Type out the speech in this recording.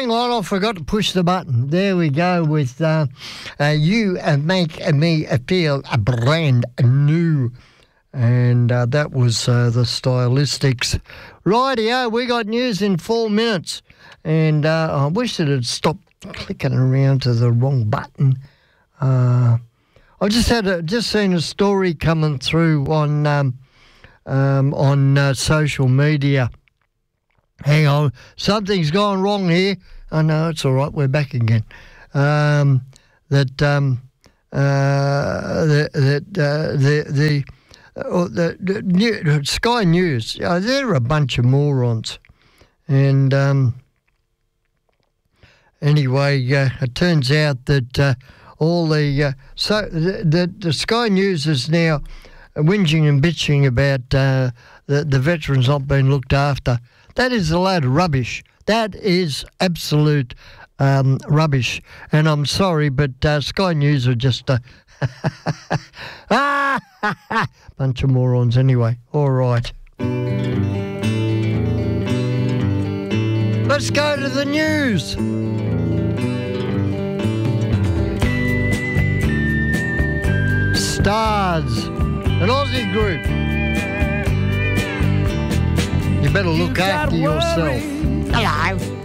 hang on, I forgot to push the button. There we go with You Make Me Feel Brand New. And that was the Stylistics. Rightio, we got news in 4 minutes. And I wish it had stopped clicking around to the wrong button. I just seen a story coming through on social media. Hang on, something's gone wrong here. Oh no, it's all right. We're back again. The Sky News, they're a bunch of morons. And anyway, it turns out that all the Sky News is now whinging and bitching about the veterans not being looked after. That is a load of rubbish. That is absolute rubbish. And I'm sorry, but Sky News are just a bunch of morons anyway. All right. Let's go to the news. Stars, an Aussie group. You better look after yourself. Hello.